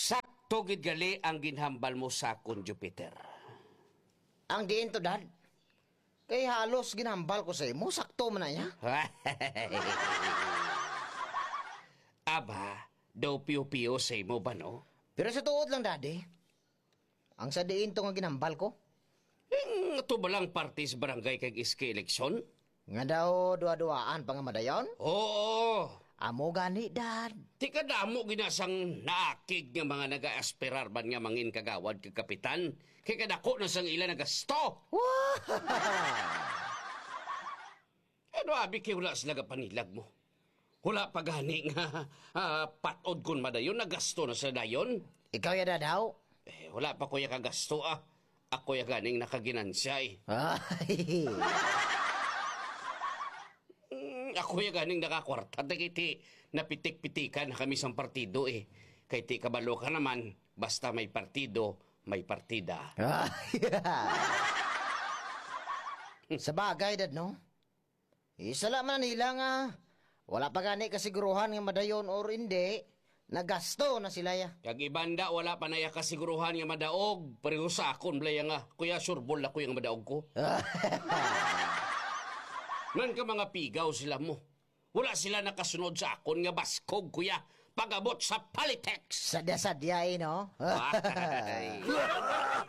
Sakto gid gali ang ginhambal mo sa akon, Jupiter. Ang diin to, Dad. Kay halos ginambal ko sa imo, sakto man na niya. Aba, daw piyo-piyo sa imo ba, no? Pero sa tuod lang, Daddy. Ang sa diin to nga ginambal ko. Ito ba lang party sa barangay kag iski eleksyon? Nga daw dua-duaan pa nga madayon. Oo. Amo gani, Dad. Di ka damo ginasang naakig nga mga naga-aspirar ban nga mangin kagawad kag kapitan. Kay kadako na sang ila nagasto. Wow! Ano abi kay wala sila panilag mo? Wala pa gani nga patod kun madayon nagasto na sa dayon. Ikaw yada daw? Wala pa kuya kagasto Ako ya ganing nakaginansya Ay. Ako ya ganing nakakwarta. Dagiti napitik-pitikan na kami sa partido Kay ti kabalo ka naman, basta may partido, may partida. Sa bagay, Dad, no? Isala man nila nga. Wala pa gani kasiguruhan nga madayon or hindi. Nagasto na sila ya. Kag ibanda, wala pa na ya kasiguruhan nga madaog. Pareho sa akon, blaya nga. Kuya, surbol ako yung madaog ko. Nan ka mga pigaw sila mo. Wala sila nakasunod sa akon nga baskog, kuya. Pagabot sa politics. Sadya-sadya, no? Ay.